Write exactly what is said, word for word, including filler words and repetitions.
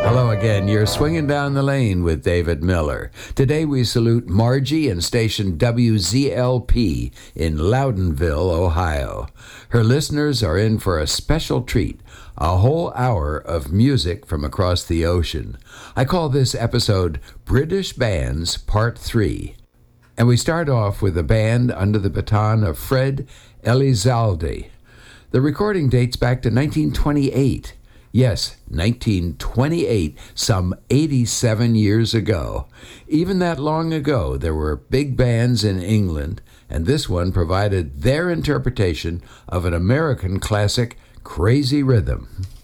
Hello again. You're swinging down the lane with David Miller. Today we salute Margie and station W Z L P in Loudonville, Ohio. Her listeners are in for a special treat, a whole hour of music from across the ocean. I call this episode British Bands Part three. And we start off with a band under the baton of Fred Elizalde. The recording dates back to nineteen twenty-eight. Yes, nineteen twenty-eight, some eighty-seven years ago. Even that long ago, there were big bands in England, and this one provided their interpretation of an American classic, Crazy Rhythm.